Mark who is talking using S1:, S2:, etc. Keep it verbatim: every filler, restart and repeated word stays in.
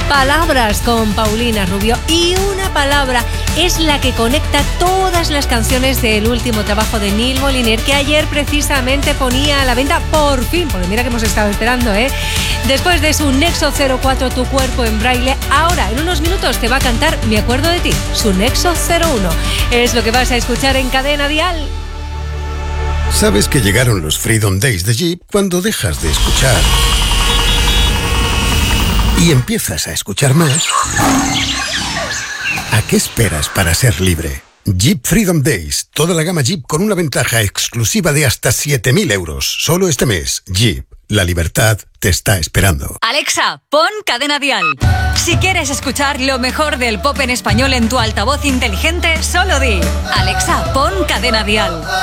S1: Palabras con Paulina Rubio. Y una palabra es la que conecta todas las canciones del último trabajo de Neil Moliner, que ayer precisamente ponía a la venta, por fin, porque mira que hemos estado esperando, ¿eh? Después de su Nexo cero cuatro, Tu cuerpo en braille, ahora en unos minutos te va a cantar Me acuerdo de ti, su Nexo cero uno. Es lo que vas a escuchar en Cadena Dial.
S2: ¿Sabes que llegaron los Freedom Days de Jeep cuando dejas de escuchar y empiezas a escuchar más? ¿A qué esperas para ser libre? Jeep Freedom Days, toda la gama Jeep con una ventaja exclusiva de hasta siete mil euros. Solo este mes, Jeep, la libertad te está esperando.
S3: Alexa, pon Cadena Dial. Si quieres escuchar lo mejor del pop en español en tu altavoz inteligente, solo di: Alexa, pon Cadena Dial.